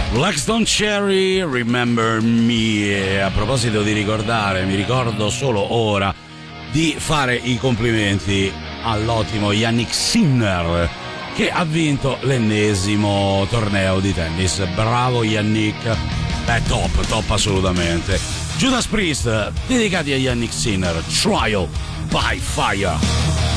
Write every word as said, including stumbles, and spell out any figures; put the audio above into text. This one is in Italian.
Blackstone Cherry, Remember Me. E a proposito di ricordare, mi ricordo solo ora di fare i complimenti all'ottimo Jannik Sinner, che ha vinto l'ennesimo torneo di tennis. Bravo Jannik, beh, top, top assolutamente. Judas Priest, dedicati a Jannik Sinner, Trial by Fire.